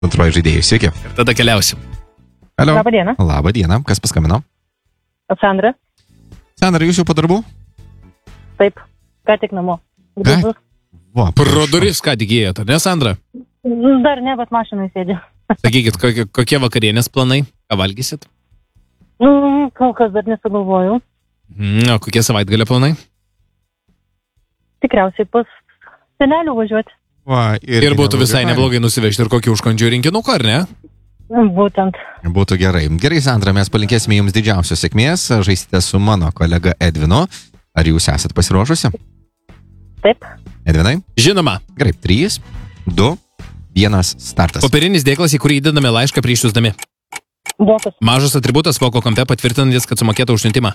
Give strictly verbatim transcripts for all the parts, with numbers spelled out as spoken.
Antroji žaidėjų, sveiki. Ir tada keliausim. Alio. Labą dieną. Labą dieną. Kas paskambino? Sandra. Sandra, jūs jau po darbų? Taip, ką tik namo. Ką? Va, Pro duris ką tik įėjot, ne, Sandra? Dar ne, bet mašinai sėdžiu. Sakykit, kokie, kokie vakarienės planai? Ką valgysit? Mm, kol kas dar nesugalvojau. Mm, o kokie savaitgalio planai? Tikriausiai pas senelių važiuoti. Va, Ir, ir būtų visai neblogai nusivežti ir kokį užkandžių rinkinuką, ar ne? Būtent. Būtų gerai. Gerai, Sandra, mes palinkėsime jums didžiausios sėkmės. Žaisite su mano kolega Edvinu. Ar jūs esat pasiruošusi? Taip. Edvinai? Žinoma. Gerai, trys, du, vienas, startas. Popierinis dėklas, į kurį įdedame laišką prieš siųsdami. Vokas. Mažas atributas voko kampe patvirtinantis, kad sumokėta už siuntimą.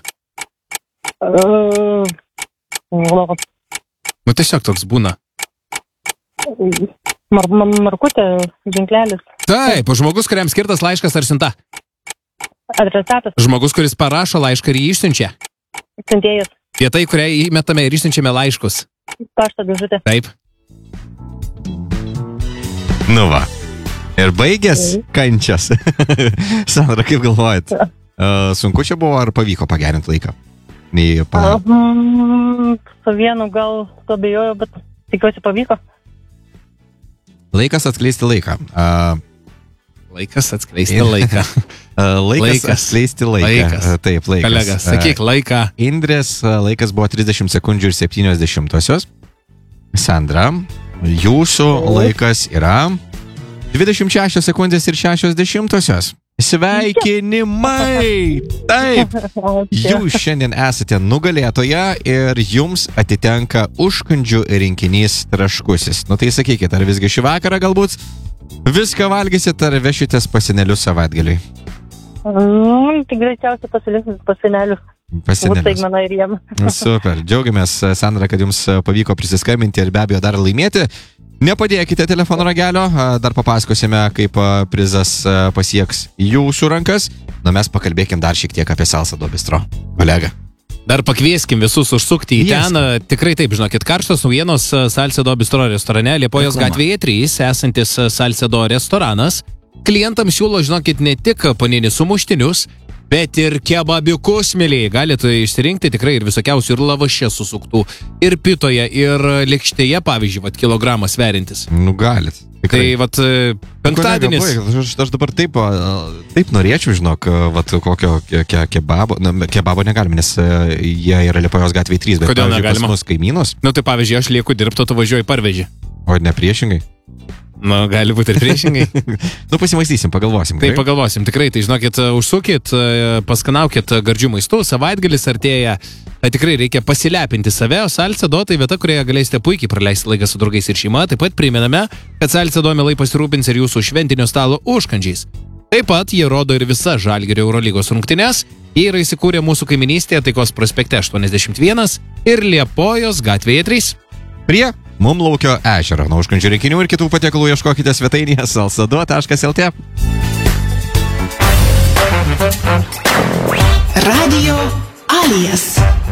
Uh, Vokas. Nu tiesiog toks būna. Mar mar markutė, ženklelis. Taip, žmogus, kuriam skirtas laiškas ar siunta. Adresatas. Žmogus, kuris parašo laišką ir jį išsiunčia. Siuntėjas. Vieta, į kurią įmetame ir išsiunčiame laiškus. Pašto dėžutė. Taip. Nu va. Ir baigės kančias. Sandra, kaip galvojat? Uh, sunku čia buvo ar pavyko pagerinti laiką? Nei pa... Mm, su vienu gal abejoju, bet tikiuosi pavyko. Laikas atskleisti laiką. Uh, Laikas atskleisti laiką. uh, laikas, laikas atskleisti laiką. Laikas. Uh, taip, laikas. Kolegas, sakyk laiką. Indrės uh, laikas buvo trisdešimt sekundžių ir septynios dešimtosios. Sandra, jūsų laikas yra dvidešimt šešios sekundės ir šešios dešimtosios. Sveikinimai! Taip! Jūs šiandien esate nugalėtoja ir jums atitenka užkandžių rinkinys traškusis. Nu tai sakykit, ar visgi šį vakarą galbūt viską valgysit, ar vešitės pasenelius savaitgaliui? Mm, tai greičiausiai pasiliksit pasenelius. Pasenelius. Staigmena ir jiem. Super. Džiaugiamės, Sandra, kad jums pavyko prisiskambinti ir be abejo dar laimėti. Nepadėkite telefono ragelio, dar papasakosime, kaip prizas pasieks jūsų rankas. Na, mes pakalbėkim dar šiek tiek apie Salsa do Bistro. Kolega. Dar pakvieskim visus užsukti į ten. Tikrai taip, žinokit, karštos naujienos Salsa do Bistro restorane, Liepojos gatvėje trys, esantis Salsa do restoranas. Klientams siūlo, žinokit, ne tik paninį sumuštinius, bet ir kebabiukus, mėlyje. Galite išsirinkti tikrai ir visokiausių, ir lavaše susuktų, ir pitoje, ir lėkštėje, pavyzdžiui, vat, kilogramą sverintis. Nu, galit. Tikrai. Tai, vat, penktadienis. Kolega, aš, aš dabar taip, taip norėčiau, žinok, vat, kokio ke, ke, kebabo, na, kebabo negalim, nes jie yra Liepojos gatvėje trys, bet kodėl pavyzdžiui, negalima? Pas mus kaimynus. Nu, tai pavyzdžiui, aš lieku dirbti, tu važiuoji parveži. O ne priešingai? Nu, gali būti ir priešingai. Nu, pasimaistysim, pagalvosim. Tai pagalvosim, tikrai, tai žinokit, užsukit, paskanaukit gardžių maistų, savaitgalis artėja, tai tikrai reikia pasilepinti save, o Salsa do tai vieta, kurioje galėsite puikiai praleisti laiką su draugais ir šeima, taip pat primename, kad Salsa do mielai pasirūpins ir jūsų šventinio stalo užkandžiais. Taip pat jie rodo ir visa Žalgirio Eurolygos rungtynes, jie yra įsikūrę mūsų kaiminystėje Taikos prospekte aštuoniasdešimt vienas ir Liepojos gatvėje trys. Prie Mumlaukio ežero. Nuo užkandžių rinkinių ir kitų patiekalų ieškokite svetainėje salsado taškas lt. Radio Alijas.